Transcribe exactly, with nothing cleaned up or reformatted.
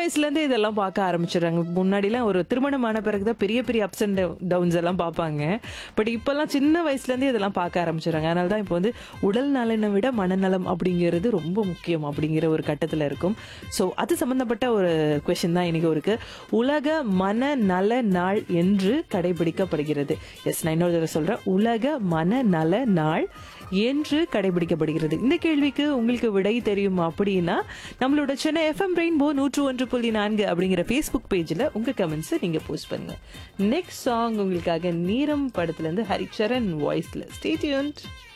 வயசுல இருந்தே இதெல்லாம் பார்க்க ஆரம்பிச்சிடுறாங்க. முன்னாடிலாம் ஒரு திருமணமான பிறகுதான் பெரிய பெரிய அப்ஸ் அண்ட் டவுன்ஸ் எல்லாம் பார்ப்பாங்க. பட் இப்பெல்லாம் சின்ன வயசுல இருந்தே இதெல்லாம் பார்க்க ஆரம்பிச்சிடுறாங்க. அதனால தான் இப்போ வந்து உடல் நலனை விட மனநலம் அப்படிங்கிறது ரொம்ப முக்கியம் அப்படிங்கிற ஒரு கட்டத்துல இருக்கும். ஸோ அது சம்பந்தப்பட்ட ஒரு கொஸ்டின் தான் இன்னைக்கு இருக்கு. உலக மனநல நாள் என்று கடைபிடிக்கப்படுகிறது. எஸ், நான் இன்னொரு தடவை சொல்றேன். உலக மனநல நாள் என்று கடைபிடிக்கப்படுகிறது. இந்த கேள்விக்கு உங்களுக்கு விடை தெரியும் அப்படின்னா நம்மளோட சென்னை எஃப்எம் ரெயின்போ நூற்று ஒன்று புள்ளி நான்கு அப்படிங்கிற ஃபேஸ்புக் பேஜ்ல உங்க கமெண்ட்ஸ் நீங்க போஸ்ட் பண்ணுங்க. நெக்ஸ்ட் சாங் உங்களுக்காக நீரம் படத்துல இருந்து ஹரிச்சரன் வாய்ஸ்ல. Stay tuned.